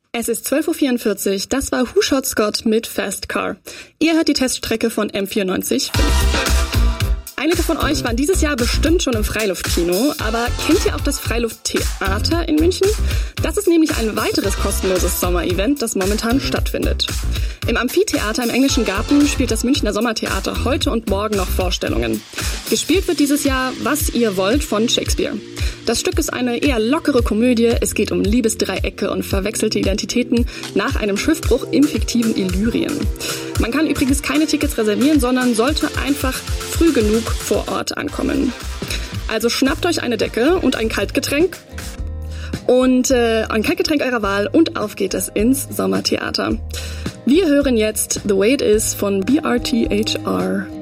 Es ist 12.44 Uhr, das war Who Shot Scott mit Fast Car. Ihr hört die Teststrecke von M94.5. Einige von euch waren dieses Jahr bestimmt schon im Freiluftkino, aber kennt ihr auch das Freilufttheater in München? Das ist nämlich ein weiteres kostenloses Sommerevent, das momentan stattfindet. Im Amphitheater im Englischen Garten spielt das Münchner Sommertheater heute und morgen noch Vorstellungen. Gespielt wird dieses Jahr Was ihr wollt von Shakespeare. Das Stück ist eine eher lockere Komödie. Es geht um Liebesdreiecke und verwechselte Identitäten nach einem Schiffbruch im fiktiven Illyrien. Man kann übrigens keine Tickets reservieren, sondern sollte einfach früh genug vor Ort ankommen. Also schnappt euch eine Decke und ein Kaltgetränk eurer Wahl und auf geht es ins Sommertheater. Wir hören jetzt The Way It Is von BRTHR.